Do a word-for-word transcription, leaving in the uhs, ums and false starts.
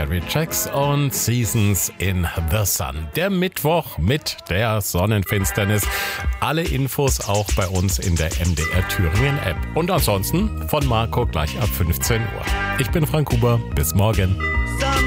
Gary Jacks und Seasons in the Sun. Der Mittwoch mit der Sonnenfinsternis. Alle Infos auch bei uns in der M D R Thüringen App. Und ansonsten von Marco gleich ab fünfzehn Uhr. Ich bin Frank Huber. Bis morgen.